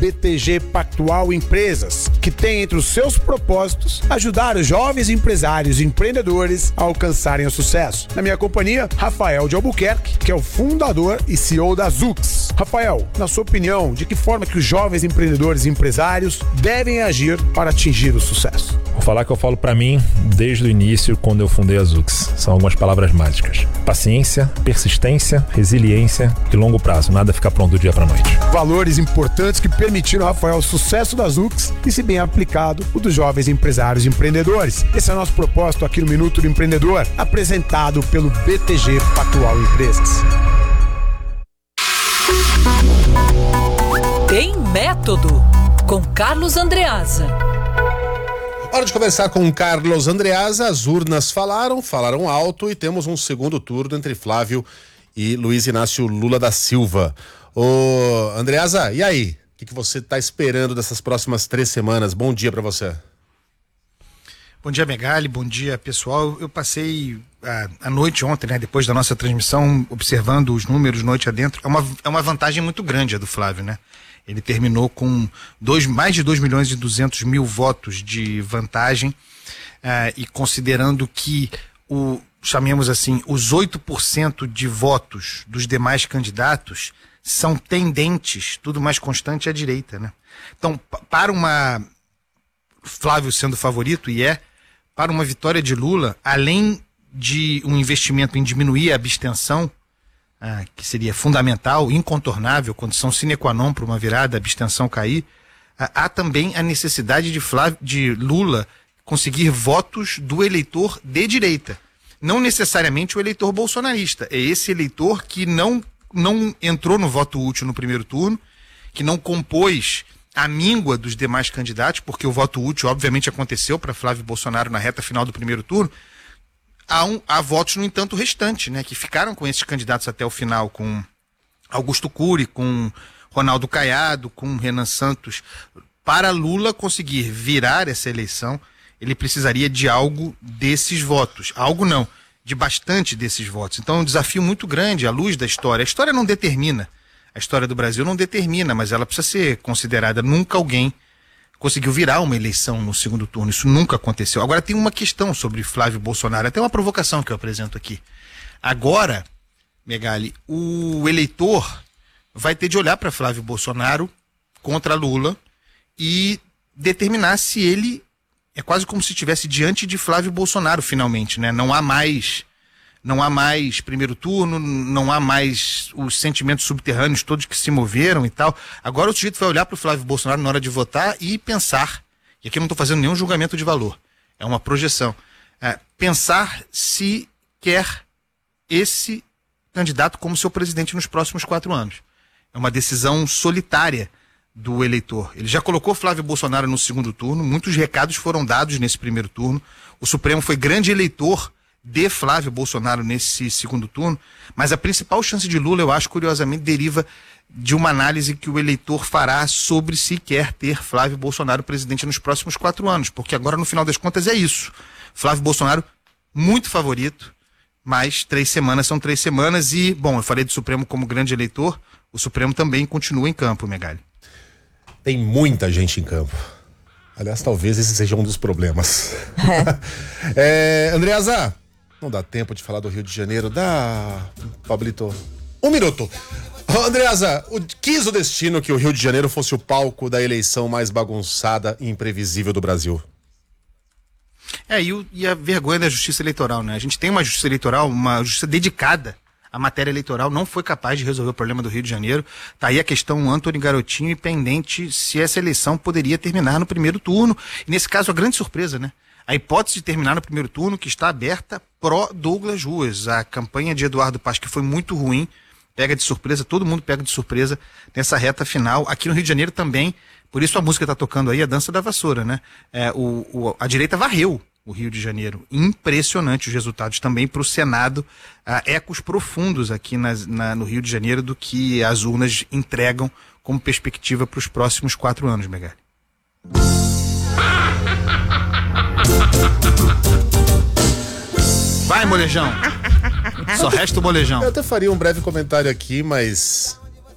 BTG Pactual Empresas, que tem entre os seus propósitos ajudar os jovens empresários e empreendedores a alcançarem o sucesso. Na minha companhia, Rafael de Albuquerque, que é o fundador e CEO da Zux. Rafael, na sua opinião, de que forma que os jovens empreendedores e empresários devem agir para atingir o sucesso? Vou falar que eu falo pra mim desde o início, quando eu fundei a Zux. São algumas palavras mágicas: paciência, persistência, resiliência e longo prazo. Nada fica pronto do dia pra noite. Valores importantes que permitiram, Rafael, o sucesso da Zux e, se bem aplicado, o dos jovens empresários e empreendedores. Esse é o nosso propósito aqui no Minuto do Empreendedor, apresentado pelo BTG Pactual Empresas. Tem Método, com Carlos Andreasa. Hora de conversar com o Carlos Andreasa. As urnas falaram alto e temos um segundo turno entre Flávio e Luiz Inácio Lula da Silva. Ô, Andreasa, e aí? O que você está esperando dessas próximas 3 semanas? Bom dia para você. Bom dia, Megali. Bom dia, pessoal. Eu passei a noite ontem, né, depois da nossa transmissão, observando os números noite adentro. É uma vantagem muito grande a do Flávio, né? Ele terminou com mais de 2.200.000 votos de vantagem, e considerando que chamemos assim, os 8% de votos dos demais candidatos são tendentes, tudo mais constante à direita, né? Então, para Flávio sendo favorito, para uma vitória de Lula, além de um investimento em diminuir a abstenção, que seria fundamental, incontornável, condição sine qua non para uma virada, a abstenção cair, há também a necessidade de Lula conseguir votos do eleitor de direita. Não necessariamente o eleitor bolsonarista. É esse eleitor que não entrou no voto útil no primeiro turno, que não compôs a míngua dos demais candidatos, porque o voto útil obviamente aconteceu para Flávio Bolsonaro na reta final do primeiro turno. Há votos, no entanto, restante, né, que ficaram com esses candidatos até o final, com Augusto Cury, com Ronaldo Caiado, com Renan Santos. Para Lula conseguir virar essa eleição, ele precisaria de algo desses votos. Algo não, de bastante desses votos. Então é um desafio muito grande à luz da história. A história não determina, a história do Brasil não determina, mas ela precisa ser considerada. Nunca alguém conseguiu virar uma eleição no segundo turno, isso nunca aconteceu. Agora tem uma questão sobre Flávio Bolsonaro, até uma provocação que eu apresento aqui. Agora, Megali, o eleitor vai ter de olhar para Flávio Bolsonaro contra Lula e determinar se ele é quase como se estivesse diante de Flávio Bolsonaro finalmente, né? Não há mais primeiro turno, não há mais os sentimentos subterrâneos todos que se moveram e tal. Agora o sujeito vai olhar para o Flávio Bolsonaro na hora de votar e pensar, e aqui eu não estou fazendo nenhum julgamento de valor, é uma projeção, pensar se quer esse candidato como seu presidente nos próximos 4 anos. É uma decisão solitária do eleitor. Ele já colocou Flávio Bolsonaro no segundo turno, muitos recados foram dados nesse primeiro turno, o Supremo foi grande eleitor de Flávio Bolsonaro nesse segundo turno, mas a principal chance de Lula, eu acho, curiosamente, deriva de uma análise que o eleitor fará sobre se quer ter Flávio Bolsonaro presidente nos próximos 4 anos, porque agora, no final das contas, é isso. Flávio Bolsonaro, muito favorito, mas 3 semanas são 3 semanas e, bom, eu falei do Supremo como grande eleitor, o Supremo também continua em campo, Megali. Tem muita gente em campo. Aliás, talvez esse seja um dos problemas. Andreasa, não dá tempo de falar do Rio de Janeiro. Dá, Pablito. 1 minuto. Andreasa, quis o destino que o Rio de Janeiro fosse o palco da eleição mais bagunçada e imprevisível do Brasil. E a vergonha da justiça eleitoral, né? A gente tem uma justiça eleitoral, uma justiça dedicada à matéria eleitoral, não foi capaz de resolver o problema do Rio de Janeiro. Tá aí a questão Antony Garotinho e pendente se essa eleição poderia terminar no primeiro turno. E nesse caso, a grande surpresa, né? A hipótese de terminar no primeiro turno, que está aberta pró-Douglas Ruas. A campanha de Eduardo Paes, que foi muito ruim, pega de surpresa, todo mundo pega de surpresa nessa reta final. Aqui no Rio de Janeiro também, por isso a música está tocando aí, a dança da vassoura, né? A direita varreu o Rio de Janeiro. Impressionante os resultados também para o Senado. Ecos profundos aqui no Rio de Janeiro do que as urnas entregam como perspectiva para os próximos 4 anos, Megali. Vai, molejão. Só resta o molejão. Eu até faria um breve comentário aqui, mas